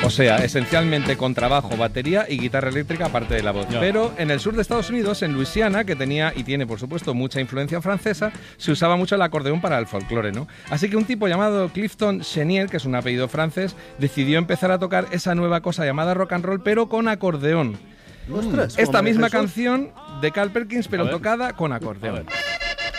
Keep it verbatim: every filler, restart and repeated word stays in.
O sea, esencialmente contrabajo, batería y guitarra eléctrica aparte de la voz. Ya. Pero en el sur de Estados Unidos, en Luisiana, que tenía y tiene por supuesto mucha influencia francesa, se usaba mucho el acordeón para el folclore, ¿no? Así que un tipo llamado Clifton Chenier, que es un apellido francés, decidió empezar a tocar esa nueva cosa llamada rock and roll, pero con acordeón. Ostras, Esta ¿cómo misma es eso? canción de Carl Perkins, pero A ver. tocada con A acordeón. ver.